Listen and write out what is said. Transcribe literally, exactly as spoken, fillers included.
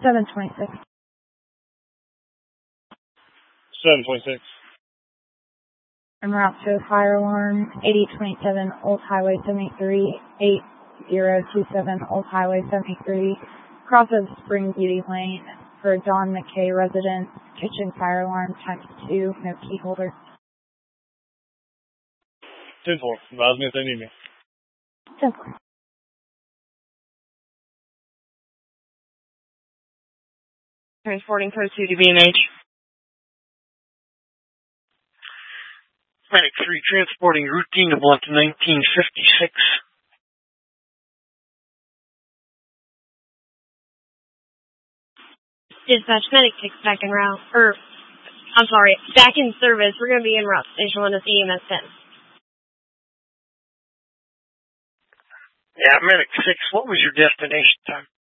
seven twenty-six. seven twenty-six. En route to a fire alarm, eighty twenty-seven Old Highway seventy-three, eight zero two seven Old Highway seventy-three, cross of Spring Beauty Lane for Don McKay residence, kitchen fire alarm times two, no key holder. ten four, advise me if they need me. ten four. Transporting code two to B and H. Medic three transporting routine to block nineteen fifty-six. Dispatch, medic six back en route. Or, I'm sorry, back in service. We're going to be en route. Station one to E M S ten. Yeah, medic six, what was your destination time?